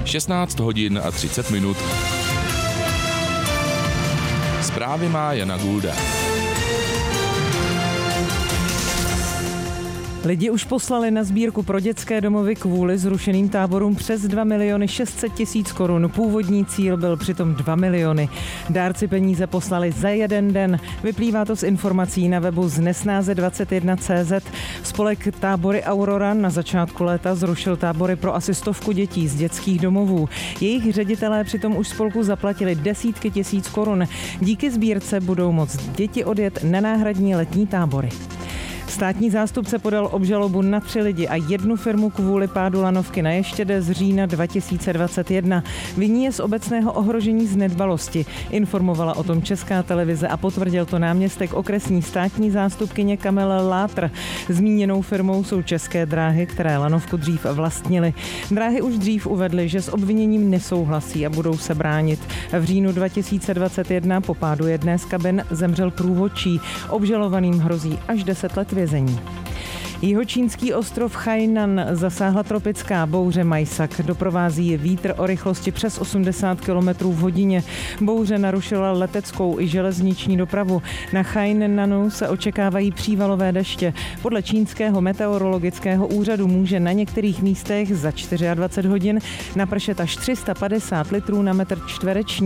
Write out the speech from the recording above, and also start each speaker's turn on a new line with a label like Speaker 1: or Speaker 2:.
Speaker 1: 16 hodin a 30 minut. Zprávy má Jana Gulda.
Speaker 2: Lidi už poslali na sbírku pro dětské domovy kvůli zrušeným táborům přes 2 600 000 korun. Původní cíl byl přitom 2 miliony. Dárci peníze poslali za jeden den. Vyplývá to z informací na webu znesnáze21.cz. Spolek Tábory Aurora na začátku léta zrušil tábory pro asi 100 dětí z dětských domovů. Jejich ředitelé přitom už spolku zaplatili desítky tisíc korun. Díky sbírce budou moct děti odjet na náhradní letní tábory. Státní zástupce podal obžalobu na 3 lidi a 1 firmu kvůli pádu lanovky na Ještěde z října 2021. Viní je z obecného ohrožení z nedbalosti. Informovala o tom Česká televize a potvrdil to náměstek okresní státní zástupkyně Kamila Látr. Zmíněnou firmou jsou České dráhy, které lanovku dřív vlastnily. Dráhy už dřív uvedly, že s obviněním nesouhlasí a budou se bránit. V říjnu 2021 po pádu jedné z kabin zemřel průvodčí. Obžalovaným hrozí až 10 let vězení. Jihočínský ostrov Hainan zasáhla tropická bouře Maysak. Doprovází je vítr o rychlosti přes 80 km v hodině. Bouře narušila leteckou i železniční dopravu. Na Hainanu se očekávají přívalové deště. Podle čínského meteorologického úřadu může na některých místech za 24 hodin napršet až 350 litrů na metr čtvereční.